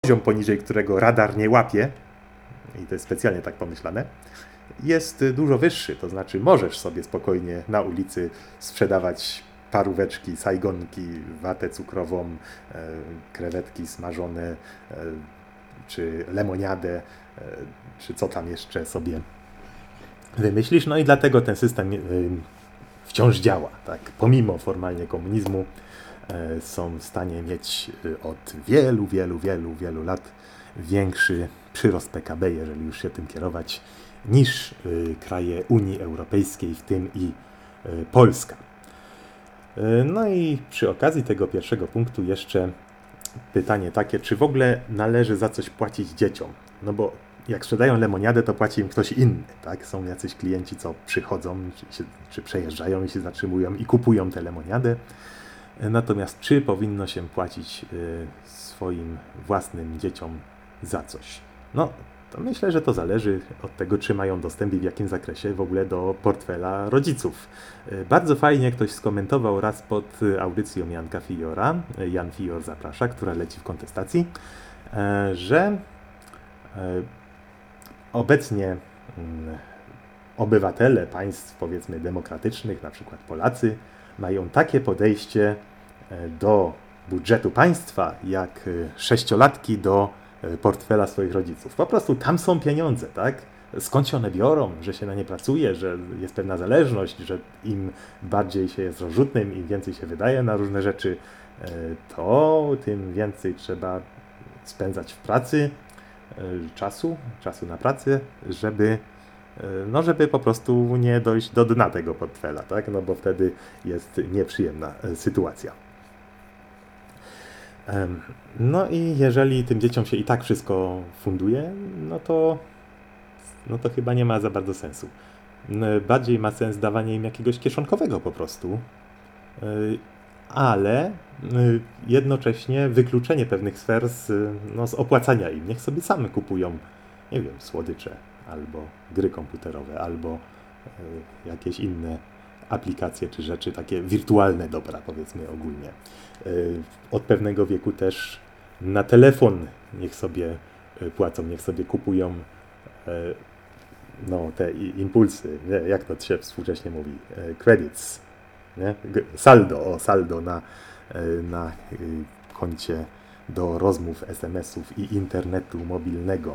poziom, poniżej którego radar nie łapie, i to jest specjalnie tak pomyślane, jest dużo wyższy. To znaczy możesz sobie spokojnie na ulicy sprzedawać paróweczki, sajgonki, watę cukrową, krewetki smażone, czy lemoniadę, czy co tam jeszcze sobie wymyślisz. No i dlatego ten system wciąż działa. Tak? Pomimo formalnie komunizmu są w stanie mieć od wielu lat większy przyrost PKB, jeżeli już się tym kierować, niż kraje Unii Europejskiej, w tym i Polska. No i przy okazji tego pierwszego punktu jeszcze pytanie takie, czy w ogóle należy za coś płacić dzieciom? No bo jak sprzedają lemoniadę, to płaci im ktoś inny, tak? Są jacyś klienci, co przychodzą, czy przejeżdżają i się zatrzymują i kupują tę lemoniadę. Natomiast czy powinno się płacić swoim własnym dzieciom za coś? No, to myślę, że to zależy od tego, czy mają dostęp i w jakim zakresie w ogóle do portfela rodziców. Bardzo fajnie ktoś skomentował raz pod audycją Janka Fiora, Jan Fior zaprasza, która leci w kontestacji, że obecnie obywatele państw, powiedzmy, demokratycznych, na przykład Polacy, mają takie podejście do budżetu państwa, jak sześciolatki do portfela swoich rodziców. Po prostu tam są pieniądze, tak? Skąd się one biorą, że się na nie pracuje, że jest pewna zależność, że im bardziej się jest rozrzutnym, im więcej się wydaje na różne rzeczy, to tym więcej trzeba spędzać w pracy, czasu na pracę, żeby po prostu nie dojść do dna tego portfela, tak? No bo wtedy jest nieprzyjemna sytuacja. No i jeżeli tym dzieciom się i tak wszystko funduje, no to chyba nie ma za bardzo sensu. Bardziej ma sens dawanie im jakiegoś kieszonkowego po prostu, ale jednocześnie wykluczenie pewnych sfer z opłacania im. Niech sobie same kupują, nie wiem, słodycze, albo gry komputerowe, albo jakieś inne aplikacje czy rzeczy, takie wirtualne dobra, powiedzmy ogólnie. Od pewnego wieku też na telefon niech sobie płacą, niech sobie kupują te impulsy, nie? Jak to się współcześnie mówi, credits, nie? Saldo na koncie do rozmów, SMS-ów i internetu mobilnego.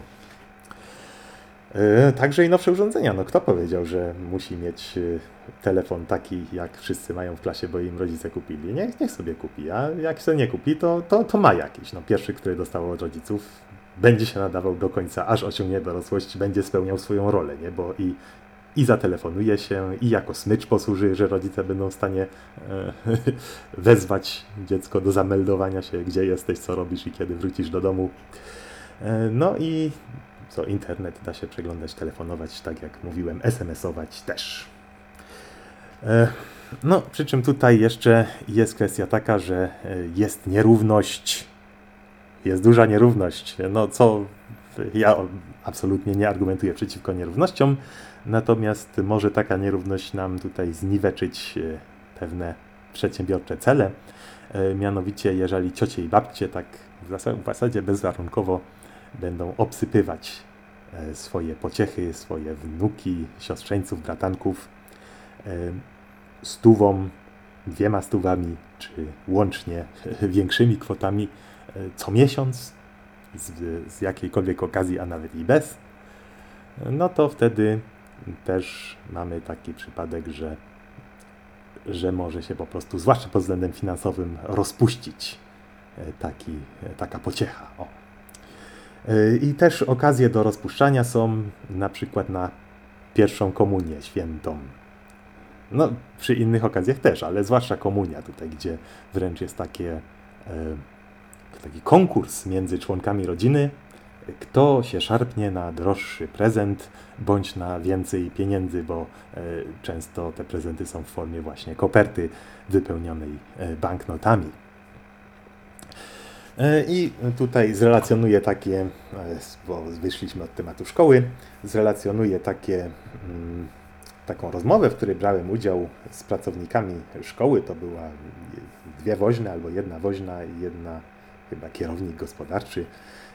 Także i nowsze urządzenia. No kto powiedział, że musi mieć telefon taki, jak wszyscy mają w klasie, bo im rodzice kupili? Niech sobie kupi, a jak sobie nie kupi, to ma jakiś. No, pierwszy, który dostał od rodziców, będzie się nadawał do końca, aż osiągnie dorosłość, będzie spełniał swoją rolę, nie? Bo i zatelefonuje się, i jako smycz posłuży, że rodzice będą w stanie wezwać dziecko do zameldowania się, gdzie jesteś, co robisz i kiedy wrócisz do domu. No i internet da się przeglądać, telefonować, tak jak mówiłem, SMS-ować też. No, przy czym tutaj jeszcze jest kwestia taka, że jest nierówność, jest duża nierówność, ja absolutnie nie argumentuję przeciwko nierównościom, natomiast może taka nierówność nam tutaj zniweczyć pewne przedsiębiorcze cele, mianowicie jeżeli ciocie i babcie tak w zasadzie bezwarunkowo będą obsypywać swoje pociechy, swoje wnuki, siostrzeńców, bratanków 100, 200, czy łącznie większymi kwotami co miesiąc, z jakiejkolwiek okazji, a nawet i bez, no to wtedy też mamy taki przypadek, że może się po prostu, zwłaszcza pod względem finansowym, rozpuścić taka pociecha. O. I też okazje do rozpuszczania są na przykład na pierwszą komunię świętą. No, przy innych okazjach też, ale zwłaszcza komunia tutaj, gdzie wręcz jest taki konkurs między członkami rodziny, kto się szarpnie na droższy prezent, bądź na więcej pieniędzy, bo często te prezenty są w formie właśnie koperty wypełnionej banknotami. I tutaj zrelacjonuję bo wyszliśmy od tematu szkoły, zrelacjonuję taką rozmowę, w której brałem udział z pracownikami szkoły. To była 2 woźne, albo 1 woźna i 1 chyba kierownik gospodarczy.